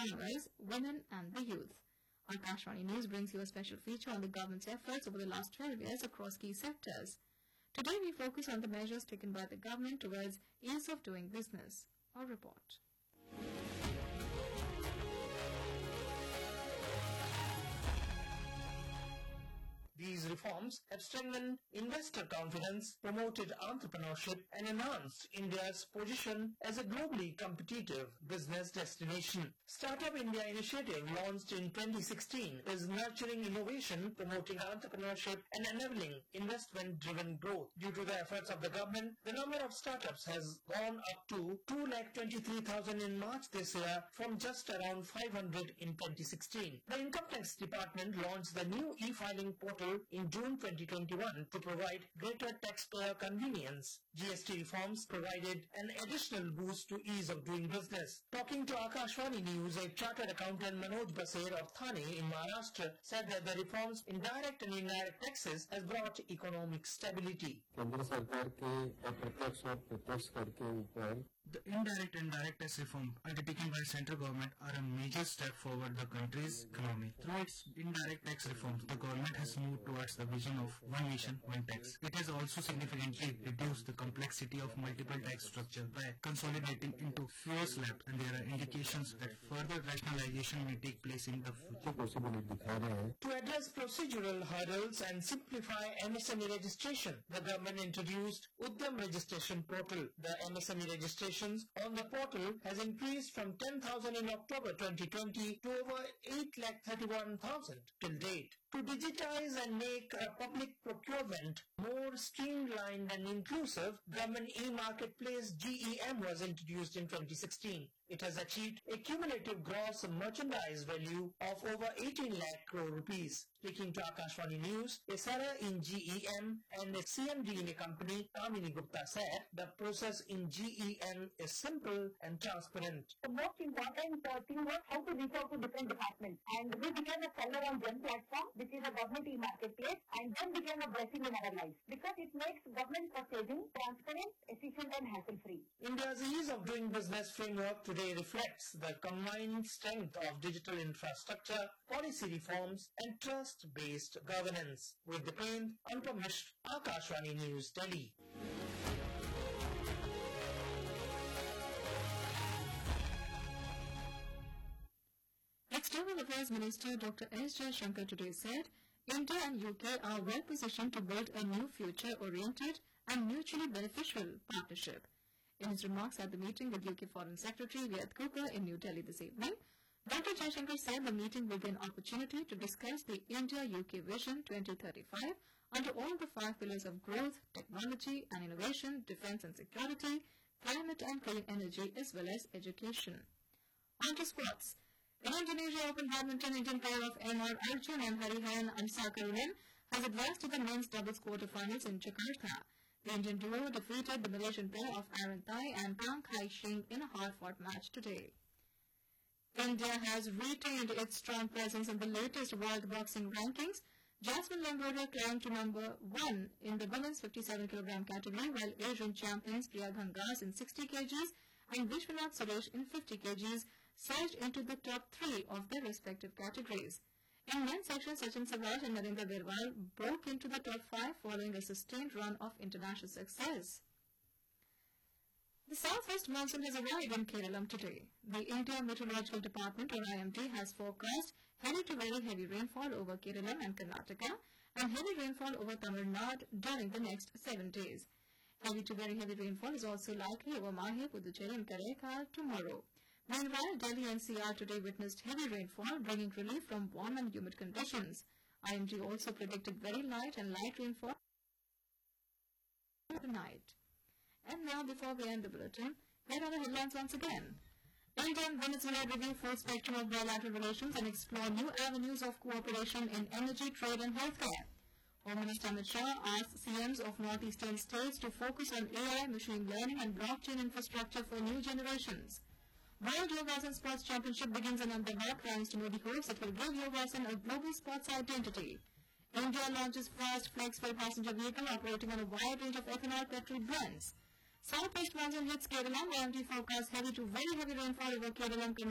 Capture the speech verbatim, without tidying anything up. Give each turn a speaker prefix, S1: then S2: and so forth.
S1: farmers, women and the youth. Akashvani News brings you a special feature on the government's efforts over the last twelve years across key sectors. Today we focus on the measures taken by the government towards ease of doing business. Our report.
S2: These reforms have strengthened investor confidence, promoted entrepreneurship and enhanced India's position as a globally competitive business destination. Startup India initiative launched in twenty sixteen is nurturing innovation, promoting entrepreneurship and enabling investment-driven growth. Due to the efforts of the government, the number of startups has gone up to two lakh twenty-three thousand in March this year from just around five hundred in twenty sixteen. The Income Tax Department launched the new e-filing portal in June twenty twenty-one to provide greater taxpayer convenience. G S T reforms provided an additional boost to ease of doing business. Talking to Akashvani News, a chartered accountant Manoj Baser of Thane in Maharashtra said that the reforms in direct and indirect taxes has brought economic stability.
S3: केंद्र सरकार के अप्रत्यक्ष और प्रत्यक्ष कर के ऊपर
S4: The indirect and direct tax reform undertaken by central government are a major step forward the country's economy. Through its indirect tax reforms, the government has moved towards the vision of one nation, one tax. It has also significantly reduced the complexity of multiple tax structures by consolidating into fewer slabs, and there are indications that further rationalization may take place in the future.
S2: To address procedural hurdles and simplify M S M E registration, the government introduced Udyam Registration Portal. The M S M E registration on the portal has increased from ten thousand in October twenty twenty to over eight lakh thirty-one thousand till date. To digitize and make uh, public procurement more streamlined and inclusive, Government e-Marketplace G E M was introduced in twenty sixteen. It has achieved a cumulative gross merchandise value of over eighteen lakh crore rupees. Speaking to Akashvani News, a seller in G E M and a C M D in a company, Kamini Gupta said, the process in G E M is simple and transparent.
S5: The most important uh, thing was how to reach out to different departments. And we became a seller on GEM platform, which is a government e-marketplace, and GEM became a blessing in our lives because it makes government purchasing transparent, efficient and hassle-free.
S2: India's ease of doing business framework today reflects the combined strength of digital infrastructure, policy reforms and trust-based governance. With the pain, Anupam Mishra, Akashvani News, Delhi.
S1: External Affairs Minister Doctor S. Jaishankar today said India and U K are well positioned to build a new future-oriented and mutually beneficial partnership. In his remarks at the meeting with U K Foreign Secretary Vyat Cooper in New Delhi this evening, Doctor Jaishankar said the meeting will be an opportunity to discuss the India-U K Vision twenty thirty-five under all the five pillars of growth, technology and innovation, defence and security, climate and clean energy as well as education. On to sports. In Indonesia Open Badminton, Indian pair of M R Arjun and Hariharan Amsakarunan has advanced to the men's doubles quarterfinals in Jakarta. The Indian duo defeated the Malaysian pair of Aaron Thai and Kang Kai Shing in a hard-fought match today. India has retained its strong presence in the latest world boxing rankings. Jasmine Lamboda climbed to number one in the women's fifty-seven kilogram category, while Asian champions Priya Gangas in sixty kilograms and Vishwanath Suresh in fifty kilograms surged into the top three of their respective categories. In men's section, Sachin Savraj and Narendra Birwal broke into the top five following a sustained run of international success. The southwest monsoon has arrived in Kerala today. The India Meteorological Department, or I M D, has forecast heavy to very heavy rainfall over Kerala and Karnataka and heavy rainfall over Tamil Nadu during the next seven days. Heavy to very heavy rainfall is also likely over Mahe, Puducherry and Karaikal tomorrow. Meanwhile, Delhi N C R today witnessed heavy rainfall, bringing relief from warm and humid conditions. I M D also predicted very light and light rainfall tonight. And now, before we end the bulletin, here are the headlines once again. India and Venezuela review full spectrum of bilateral relations and explore new avenues of cooperation in energy, trade and healthcare. Home Minister Amit Shah asked C Ms of northeastern states to focus on A I, machine learning and blockchain infrastructure for new generations. World Yogasan Sports Championship begins in Ahmedabad. Thanks to Modi hopes it will give Yogasan a global sports identity. India launches first flex-fuel passenger vehicle operating on a wide range of ethanol petrol blends. Southwest monsoon hits Kerala. I M D forecasts heavy to very heavy rainfall over Kerala and